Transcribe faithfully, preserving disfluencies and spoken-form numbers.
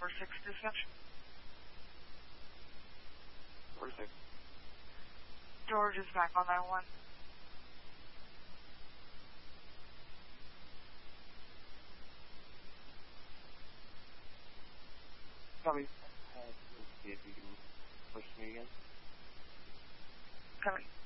four six dispatch. four six. George is back on nine one. Copy. Uh, let's see if you can push me again. Copy.